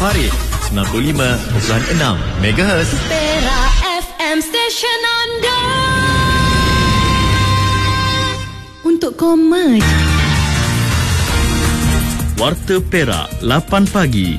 Farid 95.6 MHz. Perak FM Station anda. Untuk Komaj. Warta Perak 8 pagi.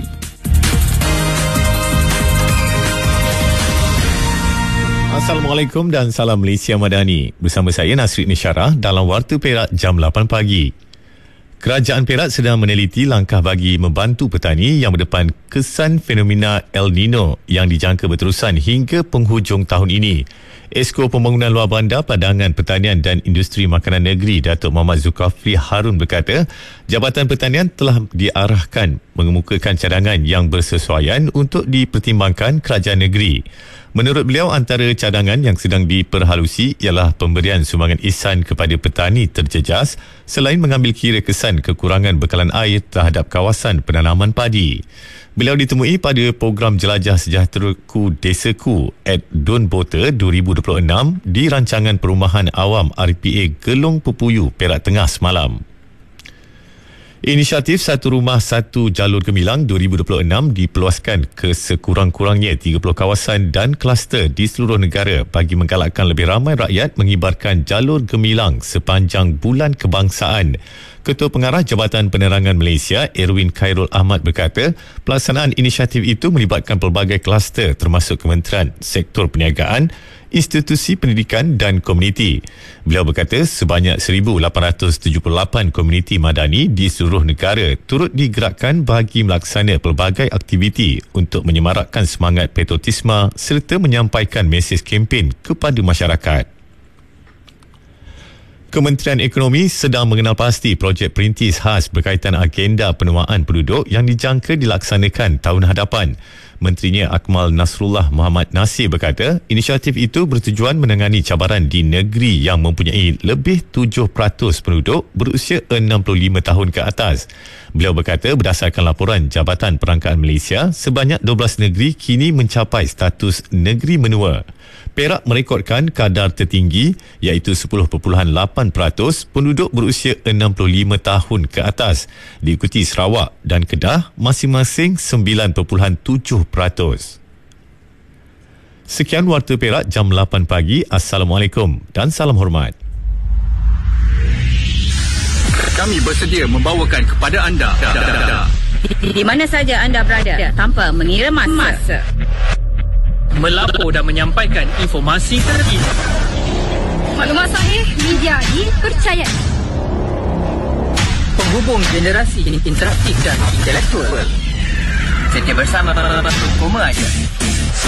Assalamualaikum dan salam Malaysia Madani. Bersama saya Nasrid Nisyarah dalam Warta Perak jam 8 pagi. Kerajaan Perak sedang meneliti langkah bagi membantu petani yang berdepan kesan fenomena El Nino yang dijangka berterusan hingga penghujung tahun ini. Esko Pembangunan Luar Bandar, Padangan Pertanian dan Industri Makanan Negeri Datuk Muhammad Zulkifli Harun berkata, Jabatan Pertanian telah diarahkan mengemukakan cadangan yang bersesuaian untuk dipertimbangkan kerajaan negeri. Menurut beliau, antara cadangan yang sedang diperhalusi ialah pemberian sumbangan ihsan kepada petani terjejas selain mengambil kira kesan kekurangan bekalan air terhadap kawasan penanaman padi. Beliau ditemui pada program Jelajah Sejahteraku Desaku at Dun Bota 2026 di rancangan perumahan awam RPA Gelong Pepuyu, Perak Tengah semalam. Inisiatif Satu Rumah Satu Jalur Gemilang 2026 dipeluaskan ke sekurang-kurangnya 30 kawasan dan kluster di seluruh negara bagi menggalakkan lebih ramai rakyat mengibarkan jalur gemilang sepanjang bulan kebangsaan. Ketua Pengarah Jabatan Penerangan Malaysia, Erwin Khairul Ahmad berkata, pelaksanaan inisiatif itu melibatkan pelbagai kluster termasuk kementerian, sektor perniagaan, institusi pendidikan dan komuniti. Beliau berkata sebanyak 1,878 komuniti madani di seluruh negara turut digerakkan bagi melaksana pelbagai aktiviti untuk menyemarakkan semangat patriotisme serta menyampaikan mesej kempen kepada masyarakat. Kementerian Ekonomi sedang mengenal pasti projek perintis khas berkaitan agenda penuaan penduduk yang dijangka dilaksanakan tahun hadapan. Menterinya Akmal Nasrullah Muhammad Nasir berkata, inisiatif itu bertujuan menangani cabaran di negeri yang mempunyai lebih 7% penduduk berusia 65 tahun ke atas. Beliau berkata, berdasarkan laporan Jabatan Perangkaan Malaysia, sebanyak 12 negeri kini mencapai status negeri menua. Perak merekodkan kadar tertinggi iaitu 10.8% penduduk berusia 65 tahun ke atas, diikuti Sarawak dan Kedah masing-masing 9.7%. Sekian Warta Perak jam 8 pagi. Assalamualaikum dan salam hormat. Kami bersedia membawakan kepada anda di mana saja anda berada tanpa mengira masa. Melapor dan menyampaikan informasi terkini. Maklumat sahih, media dipercayai. Penghubung generasi interaktif dan intelektual. Setia bersama Koma aja.